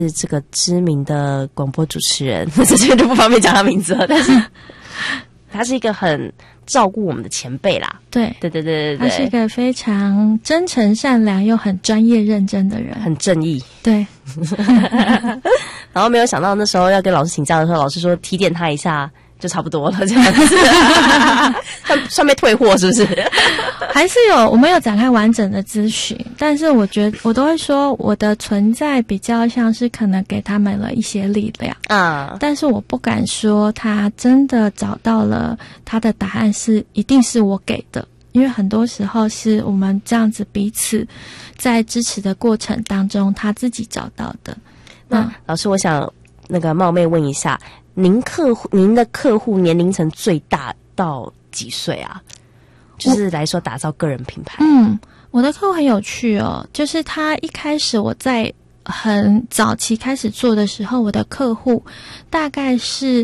是这个知名的广播主持人，这边就不方便讲他名字了，但是他是一个很照顾我们的前辈啦。 对，他是一个非常真诚善良又很专业认真的人， 很正义。 对。 然后没有想到那时候要跟老师请假的时候，老师说提点他一下就差不多了，这样子。算被退货是不是？ 还是我们有展开完整的咨询，但是我觉得我都会说我的存在比较像是可能给他们了一些力量啊，但是我不敢说他真的找到了他的答案是一定是我给的，因为很多时候是我们这样子彼此在支持的过程当中他自己找到的。 老师，我想冒昧问一下，您的客户年龄层最大到几岁啊？就是来说打造个人品牌。 我的客户很有趣哦，就是他一开始我在很早期开始做的时候，我的客户大概是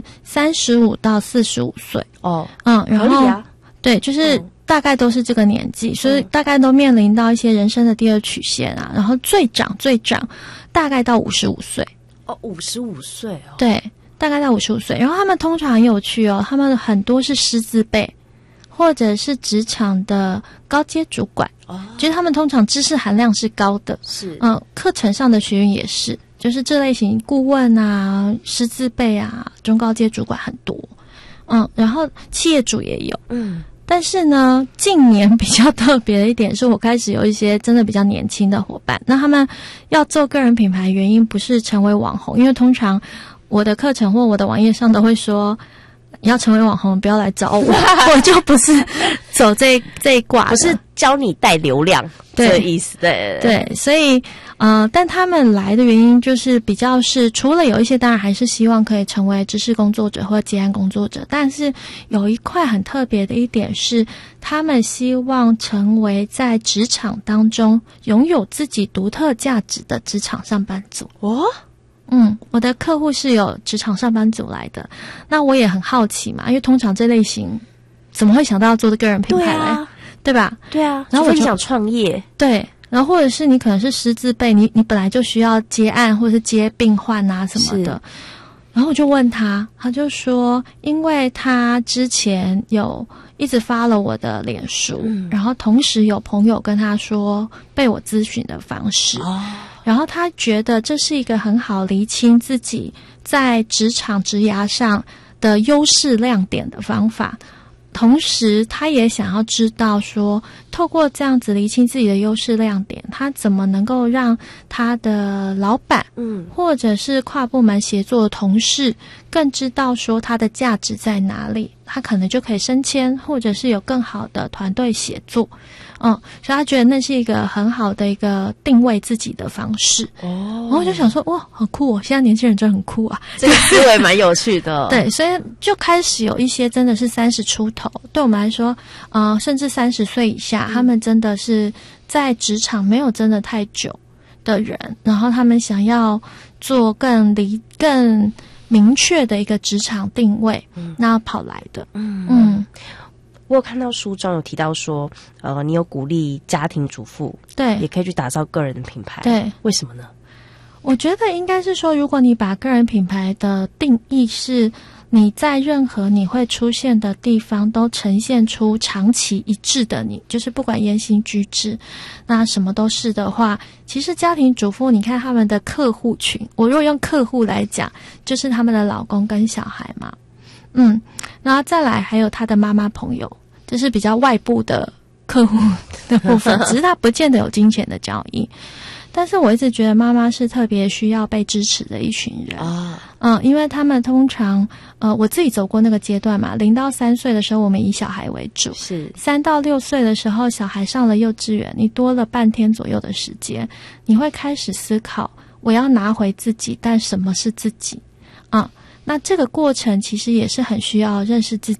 35到45岁哦，然后、对，就是大概都是这个年纪，所以大概都面临到一些人生的第二曲线啊，然后最长大概到55岁哦，55岁哦， 对，大概到55岁，然后他们通常很有趣哦，他们很多是师字辈。或者是职场的高阶主管，就是他们通常知识含量是高的， 是， 课程上的学员也是，就是这类型顾问啊、师资辈啊、中高阶主管很多，然后企业主也有，但是呢，近年比较特别的一点是我开始有一些真的比较年轻的伙伴，那他们要做个人品牌，原因不是成为网红，因为通常我的课程或我的网页上都会说。你要成为网红，不要来找我，我就不是走这一挂的， 不是教你带流量这个意思。 对，所以但他们来的原因就是比较是除了有一些当然还是希望可以成为知识工作者或接案工作者，但是有一块很特别的一点是，他们希望成为在职场当中拥有自己独特价值的职场上班族。我的客户是有职场上班族来的，那我也很好奇嘛，因为通常这类型怎么会想到要做的个人品牌呢？对吧？ 对啊， 然后我就想创业， 对，然后或者是你可能是师资辈，你本来就需要接案或者是接病患啊什么的，然后我就问他就说，因为他之前有一直发了我的脸书，然后同时有朋友跟他说被我咨询的方式。然后他觉得这是一个很好厘清自己在职场职涯上的优势亮点的方法，同时他也想要知道说，透过这样子厘清自己的优势亮点，他怎么能够让他的老板或者是跨部门协作的同事更知道说他的价值在哪里，他可能就可以升迁，或者是有更好的团队协作。所以他觉得那是一个很好的一个定位自己的方式。然后我就想说，哇，好酷哦！现在年轻人真的很酷啊， 这个思维蛮有趣的。 对，所以就开始有一些真的是30出头，对我们来说，甚至30岁以下，他们真的是在职场没有真的太久的人，然后他们想要做更明确的一个职场定位，那跑来的。 我有看到书中有提到说，你有鼓励家庭主妇， 对， 也可以去打造个人的品牌， 对， 为什么呢？ 我觉得应该是说，如果你把个人品牌的定义是你在任何你会出现的地方都呈现出长期一致的你，就是不管言行举止，那什么都是的话，其实家庭主妇，你看他们的客户群，我如果用客户来讲，就是他们的老公跟小孩嘛。然后再来还有他的妈妈朋友，这是比较外部的客户的部分，只是他不见得有金钱的交易。但是我一直觉得妈妈是特别需要被支持的一群人因为他们通常我自己走过那个阶段嘛，0到3岁的时候我们以小孩为主， 是 3到6岁的时候小孩上了幼稚园，你多了半天左右的时间，你会开始思考我要拿回自己，但什么是自己那这个过程其实也是很需要认识自己，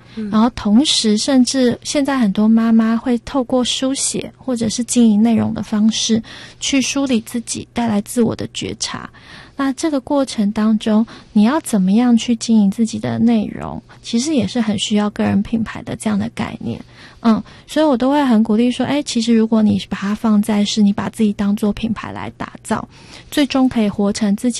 然后同时甚至现在很多妈妈会透过书写或者是经营内容的方式去梳理自己，带来自我的觉察。那这个过程当中，你要怎么样去经营自己的内容，其实也是很需要个人品牌的这样的概念。所以我都会很鼓励说，其实如果你把它放在是你把自己当作品牌来打造，最终可以活成自己